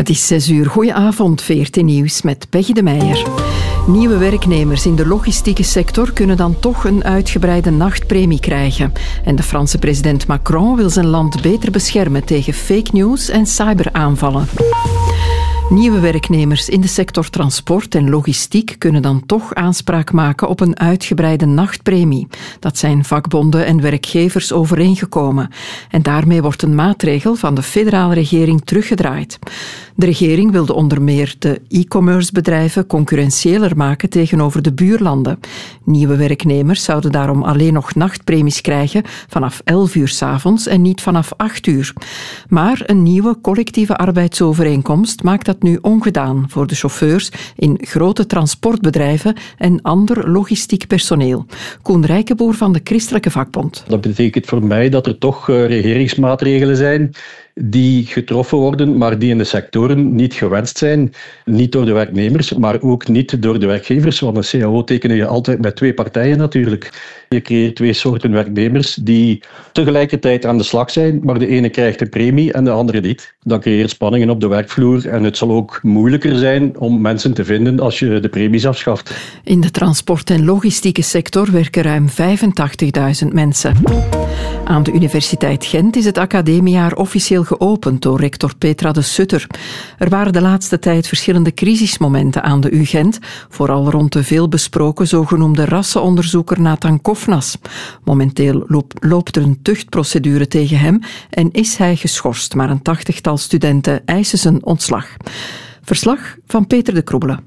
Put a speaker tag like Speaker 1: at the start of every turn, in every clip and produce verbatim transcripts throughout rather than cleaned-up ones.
Speaker 1: Het is zes uur. Goedenavond, V R T Nieuws met Peggy de Meijer. Nieuwe werknemers in de logistieke sector kunnen dan toch een uitgebreide nachtpremie krijgen. En de Franse president Macron wil zijn land beter beschermen tegen fake news en cyberaanvallen. Nieuwe werknemers in de sector transport en logistiek kunnen dan toch aanspraak maken op een uitgebreide nachtpremie. Dat zijn vakbonden en werkgevers overeengekomen. En daarmee wordt een maatregel van de federale regering teruggedraaid. De regering wilde onder meer de e-commerce bedrijven concurrentiëler maken tegenover de buurlanden. Nieuwe werknemers zouden daarom alleen nog nachtpremies krijgen vanaf elf uur 's avonds en niet vanaf acht uur. Maar een nieuwe collectieve arbeidsovereenkomst maakt dat nu ongedaan voor de chauffeurs in grote transportbedrijven en ander logistiek personeel. Koen Rijkenboer van de Christelijke Vakbond.
Speaker 2: Dat betekent voor mij dat er toch uh, regeringsmaatregelen zijn die getroffen worden, maar die in de sectoren niet gewenst zijn. Niet door de werknemers, maar ook niet door de werkgevers. Want een C A O teken je altijd met twee partijen natuurlijk. Je creëert twee soorten werknemers die tegelijkertijd aan de slag zijn, maar de ene krijgt een premie en de andere niet. Dat creëert spanningen op de werkvloer en het zal ook moeilijker zijn om mensen te vinden als je de premies afschaft.
Speaker 1: In de transport- en logistieke sector werken ruim vijfentachtigduizend mensen. Aan de Universiteit Gent is het academiejaar officieel geopend door rector Petra de Sutter. Er waren de laatste tijd verschillende crisismomenten aan de U Gent, vooral rond de veelbesproken zogenoemde rassenonderzoeker Nathan Kofnas. Momenteel loop, loopt er een tuchtprocedure tegen hem en is hij geschorst, maar een tachtigtal studenten eisen zijn ontslag. Verslag van Peter de Kroebelen.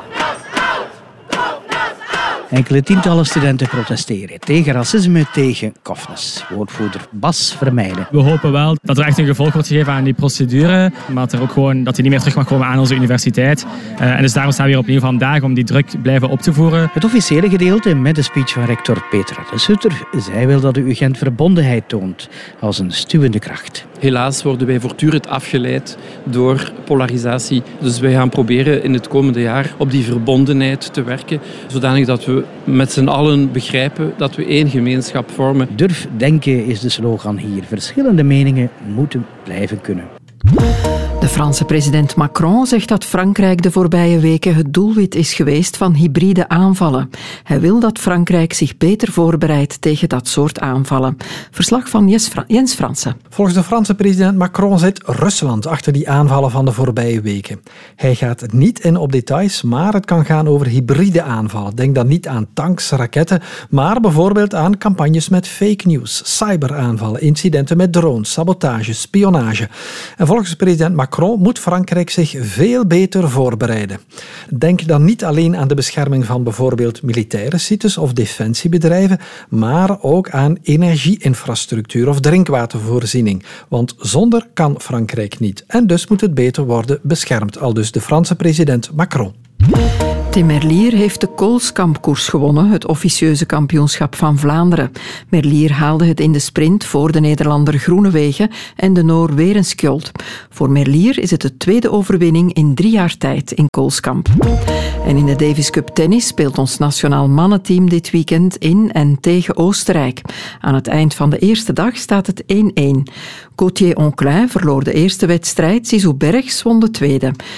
Speaker 3: Enkele tientallen studenten protesteren tegen racisme, tegen Kofnas. Woordvoerder Bas Vermeijden.
Speaker 4: We hopen wel dat er echt een gevolg wordt gegeven aan die procedure, maar dat, er ook gewoon, dat hij niet meer terug mag komen aan onze universiteit. Uh, en dus daarom staan we hier opnieuw vandaag om die druk blijven op te voeren.
Speaker 3: Het officiële gedeelte met de speech van rector Petra de Sutter. Zij wil dat de U Gent verbondenheid toont als een stuwende kracht.
Speaker 5: Helaas worden wij voortdurend afgeleid door polarisatie. Dus wij gaan proberen in het komende jaar op die verbondenheid te werken, zodanig dat we met z'n allen begrijpen dat we één gemeenschap vormen.
Speaker 3: Durf denken is de slogan hier. Verschillende meningen moeten blijven kunnen.
Speaker 1: De Franse president Macron zegt dat Frankrijk de voorbije weken het doelwit is geweest van hybride aanvallen. Hij wil dat Frankrijk zich beter voorbereidt tegen dat soort aanvallen. Verslag van Jens Fransen.
Speaker 6: Volgens de Franse president Macron zit Rusland achter die aanvallen van de voorbije weken. Hij gaat niet in op details, maar het kan gaan over hybride aanvallen. Denk dan niet aan tanks, raketten, maar bijvoorbeeld aan campagnes met fake news, cyberaanvallen, incidenten met drones, sabotage, spionage. En volgens president Macron moet Frankrijk zich veel beter voorbereiden. Denk dan niet alleen aan de bescherming van bijvoorbeeld militaire sites of defensiebedrijven, maar ook aan energieinfrastructuur of drinkwatervoorziening. Want zonder kan Frankrijk niet. En dus moet het beter worden beschermd, aldus de Franse president Macron.
Speaker 1: Tim Merlier heeft de Koolskamp-koers gewonnen, het officieuze kampioenschap van Vlaanderen. Merlier haalde het in de sprint voor de Nederlander Groenewegen en de Noor Werenskjold. Voor Merlier is het de tweede overwinning in drie jaar tijd in Koolskamp. En in de Davis Cup tennis speelt ons nationaal mannenteam dit weekend in en tegen Oostenrijk. Aan het eind van de eerste dag staat het één-één. Gauthier Onclin verloor de eerste wedstrijd, Zizou Bergs won de tweede.